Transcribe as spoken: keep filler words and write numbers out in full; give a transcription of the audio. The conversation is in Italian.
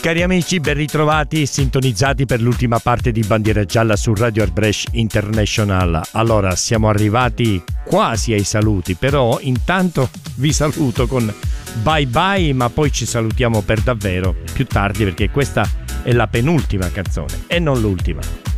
Cari amici, ben ritrovati, sintonizzati per l'ultima parte di Bandiera Gialla su Radio Arbresh International. Allora, siamo arrivati quasi ai saluti, però intanto vi saluto con bye bye, ma poi ci salutiamo per davvero più tardi, perché questa è la penultima canzone e non l'ultima.